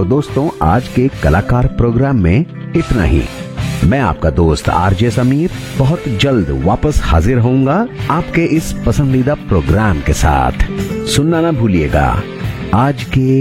तो दोस्तों आज के कलाकार प्रोग्राम में इतना ही। मैं आपका दोस्त आरजे समीर बहुत जल्द वापस हाजिर होऊंगा आपके इस पसंदीदा प्रोग्राम के साथ। सुनना ना भूलिएगा आज के